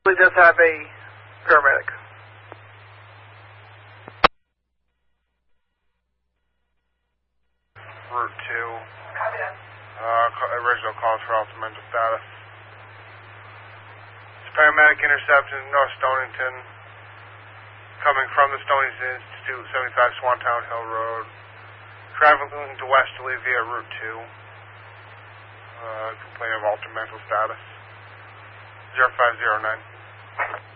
We just have a paramedic. Route 2. Original calls for alpha mental status. It's paramedic interception, North Stonington. Coming from the Stonington Institute, 75 Swantown Hill Road. Traveling to Westerly via Route 2. Complaining of altered mental status. 0509.